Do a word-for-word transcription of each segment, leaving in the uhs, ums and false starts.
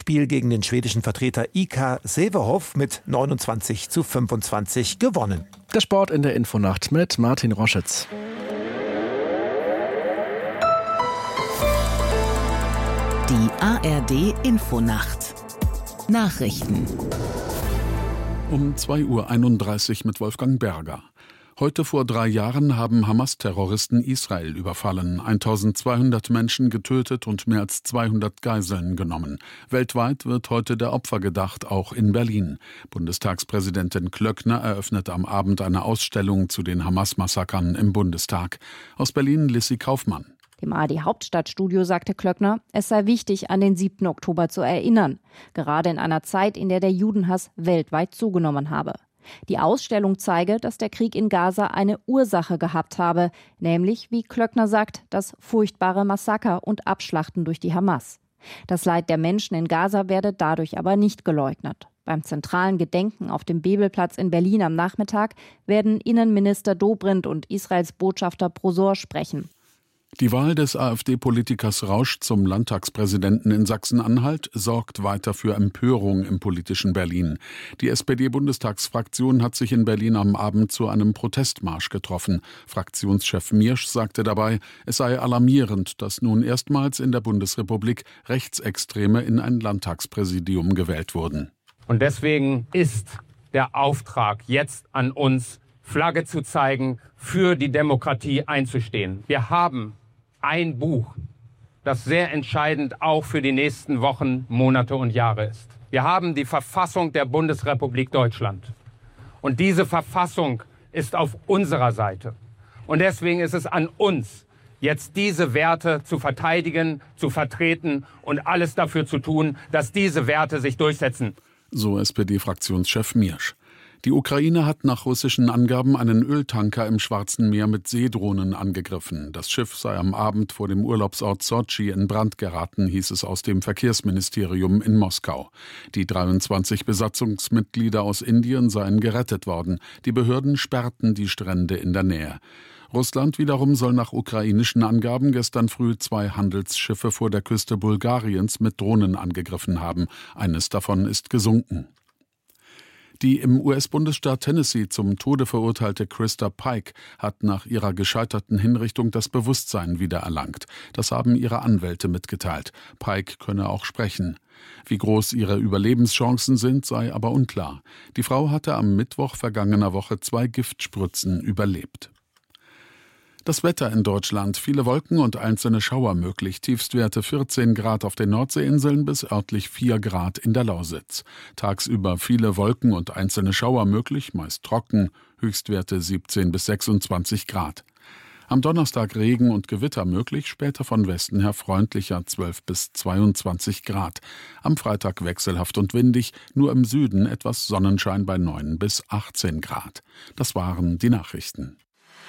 Spiel gegen den schwedischen Vertreter Ika Sävehoff mit neunundzwanzig zu fünfundzwanzig gewonnen. Der Sport in der Infonacht mit Martin Roschitz. Die A R D Infonacht. Nachrichten. Um zwei Uhr einunddreißig mit Wolfgang Berger. Heute vor drei Jahren haben Hamas-Terroristen Israel überfallen, eintausendzweihundert Menschen getötet und mehr als zweihundert Geiseln genommen. Weltweit wird heute der Opfer gedacht, auch in Berlin. Bundestagspräsidentin Klöckner eröffnet am Abend eine Ausstellung zu den Hamas-Massakern im Bundestag. Aus Berlin Lissy Kaufmann. Dem A R D-Hauptstadtstudio sagte Klöckner, es sei wichtig, an den siebten Oktober zu erinnern. Gerade in einer Zeit, in der der Judenhass weltweit zugenommen habe. Die Ausstellung zeige, dass der Krieg in Gaza eine Ursache gehabt habe, nämlich, wie Klöckner sagt, das furchtbare Massaker und Abschlachten durch die Hamas. Das Leid der Menschen in Gaza werde dadurch aber nicht geleugnet. Beim zentralen Gedenken auf dem Bebelplatz in Berlin am Nachmittag werden Innenminister Dobrindt und Israels Botschafter Brosor sprechen. Die Wahl des AfD-Politikers Rausch zum Landtagspräsidenten in Sachsen-Anhalt sorgt weiter für Empörung im politischen Berlin. Die S P D-Bundestagsfraktion hat sich in Berlin am Abend zu einem Protestmarsch getroffen. Fraktionschef Miersch sagte dabei, es sei alarmierend, dass nun erstmals in der Bundesrepublik Rechtsextreme in ein Landtagspräsidium gewählt wurden. Und deswegen ist der Auftrag jetzt an uns, Flagge zu zeigen, für die Demokratie einzustehen. Wir haben ein Buch, das sehr entscheidend auch für die nächsten Wochen, Monate und Jahre ist. Wir haben die Verfassung der Bundesrepublik Deutschland. Und diese Verfassung ist auf unserer Seite. Und deswegen ist es an uns, jetzt diese Werte zu verteidigen, zu vertreten und alles dafür zu tun, dass diese Werte sich durchsetzen. So S P D-Fraktionschef Miersch. Die Ukraine hat nach russischen Angaben einen Öltanker im Schwarzen Meer mit Seedrohnen angegriffen. Das Schiff sei am Abend vor dem Urlaubsort Sotschi in Brand geraten, hieß es aus dem Verkehrsministerium in Moskau. Die dreiundzwanzig Besatzungsmitglieder aus Indien seien gerettet worden. Die Behörden sperrten die Strände in der Nähe. Russland wiederum soll nach ukrainischen Angaben gestern früh zwei Handelsschiffe vor der Küste Bulgariens mit Drohnen angegriffen haben. Eines davon ist gesunken. Die im U S-Bundesstaat Tennessee zum Tode verurteilte Krista Pike hat nach ihrer gescheiterten Hinrichtung das Bewusstsein wiedererlangt. Das haben ihre Anwälte mitgeteilt. Pike könne auch sprechen. Wie groß ihre Überlebenschancen sind, sei aber unklar. Die Frau hatte am Mittwoch vergangener Woche zwei Giftspritzen überlebt. Das Wetter in Deutschland, viele Wolken und einzelne Schauer möglich, Tiefstwerte vierzehn Grad auf den Nordseeinseln bis örtlich vier Grad in der Lausitz. Tagsüber viele Wolken und einzelne Schauer möglich, meist trocken, Höchstwerte siebzehn bis sechsundzwanzig Grad. Am Donnerstag Regen und Gewitter möglich, später von Westen her freundlicher zwölf bis zweiundzwanzig Grad. Am Freitag wechselhaft und windig, nur im Süden etwas Sonnenschein bei neun bis achtzehn Grad. Das waren die Nachrichten.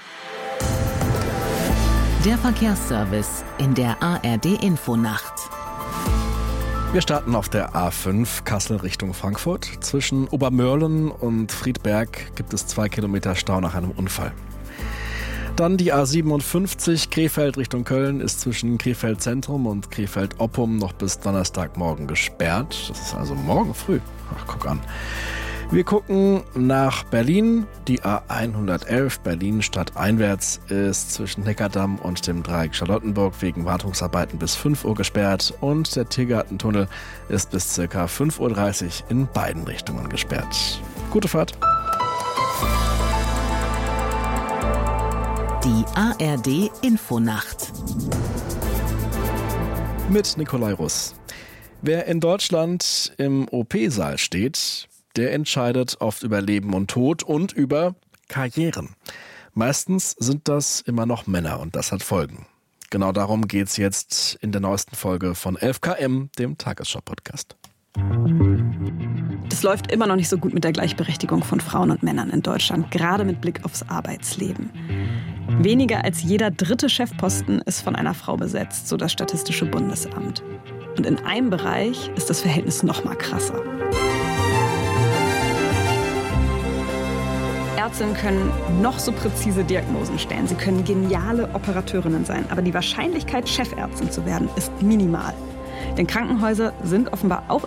Der Verkehrsservice in der A R D-Infonacht. Wir starten auf der A fünf Kassel Richtung Frankfurt. Zwischen Obermörlen und Friedberg gibt es zwei Kilometer Stau nach einem Unfall. Dann die A siebenundfünfzig Krefeld Richtung Köln ist zwischen Krefeld Zentrum und Krefeld Oppum noch bis Donnerstagmorgen gesperrt. Das ist also morgen früh. Ach, guck an. Wir gucken nach Berlin. Die A hundertelf Berlin stadteinwärts ist zwischen Neckardamm und dem Dreieck Charlottenburg wegen Wartungsarbeiten bis fünf Uhr gesperrt und der Tiergartentunnel ist bis ca. fünf Uhr dreißig in beiden Richtungen gesperrt. Gute Fahrt. Die A R D-Infonacht. Mit Nikolai Russ. Wer in Deutschland im O P-Saal steht, der entscheidet oft über Leben und Tod und über Karrieren. Meistens sind das immer noch Männer und das hat Folgen. Genau darum geht's jetzt in der neuesten Folge von elf K M, dem Tagesschau-Podcast. Es läuft immer noch nicht so gut mit der Gleichberechtigung von Frauen und Männern in Deutschland, gerade mit Blick aufs Arbeitsleben. Weniger als jeder dritte Chefposten ist von einer Frau besetzt, so das Statistische Bundesamt. Und in einem Bereich ist das Verhältnis noch mal krasser. Ärztinnen können noch so präzise Diagnosen stellen. Sie können geniale Operateurinnen sein. Aber die Wahrscheinlichkeit, Chefärztin zu werden, ist minimal. Denn Krankenhäuser sind offenbar auch